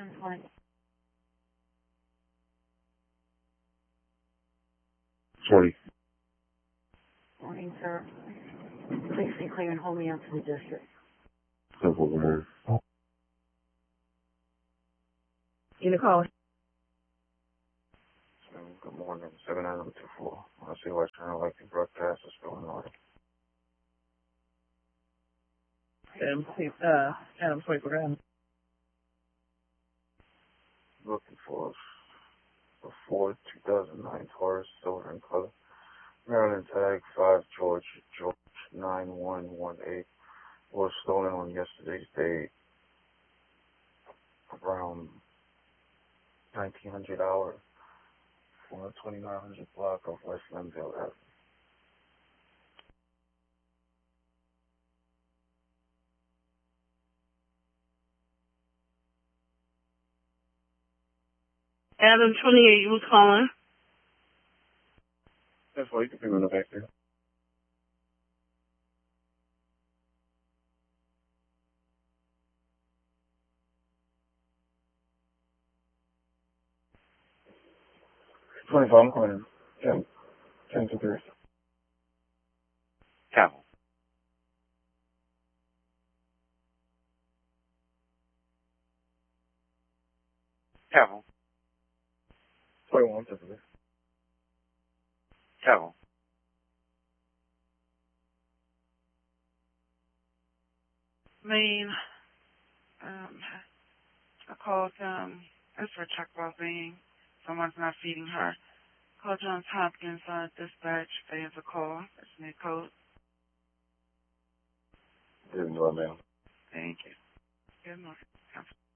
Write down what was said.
1020. Sorry. Morning, sir. Please be clear and hold me up to the district. Good morning. You call. Good morning. 7924. I see West Channel Electric broadcast is still in order. Adam Swipe around. Looking for a Ford 2009 Taurus, silver in color. Maryland tag 5 George 9118. Was stolen on yesterday's date around 1900 hour for 2900 block of West Linville Avenue. Adam 28, you was calling? That's why you can bring it back there. I'm calling 10 to 3. Capital. Capital. 21 to 3. Capital. I called, it's for Chuck Bobine. Someone's not feeding her. Called Johns Hopkins dispatch. They have a call. That's new code. Didn't know it, ma'am. Thank you. Good morning.